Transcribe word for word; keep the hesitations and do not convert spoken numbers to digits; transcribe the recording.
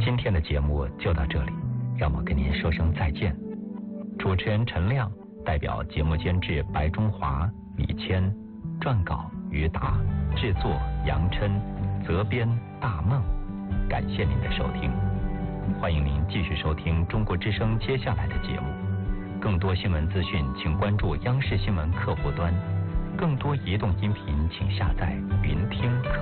今天的节目就到这里，让我跟您说声再见。主持人陈亮代表节目监制白中华、李谦，撰稿于达，制作杨琛，责编大梦。感谢您的收听，欢迎您继续收听中国之声接下来的节目。更多新闻资讯，请关注央视新闻客户端；更多移动音频，请下载云听客。